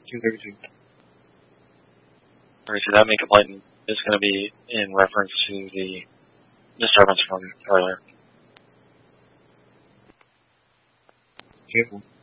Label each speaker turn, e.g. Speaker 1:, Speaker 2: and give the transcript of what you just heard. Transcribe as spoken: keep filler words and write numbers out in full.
Speaker 1: two thirty-two.
Speaker 2: Alright, so that main complaint is going to be in reference to the disturbance from earlier.
Speaker 1: Careful.